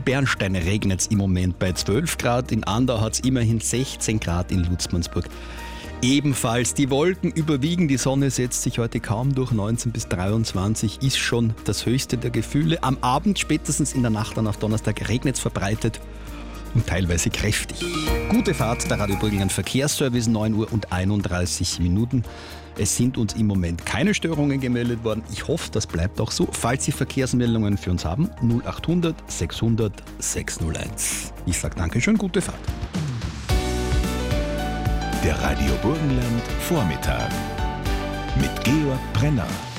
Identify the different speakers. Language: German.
Speaker 1: Bernstein regnet es im Moment bei 12 Grad, in Andau hat es immerhin 16 Grad in Lutzmannsburg. Ebenfalls die Wolken überwiegen, die Sonne setzt sich heute kaum durch, 19 bis 23 ist schon das höchste der Gefühle. Am Abend, spätestens in der Nacht dann auf Donnerstag, regnet es verbreitet und teilweise kräftig. Gute Fahrt, der Radio Burgenland Verkehrsservice, 9 Uhr und 31 Minuten. Es sind uns im Moment keine Störungen gemeldet worden. Ich hoffe, das bleibt auch so. Falls Sie Verkehrsmeldungen für uns haben, 0800 600 601. Ich sage Dankeschön, gute Fahrt.
Speaker 2: Der Radio Burgenland Vormittag mit Georg Brenner.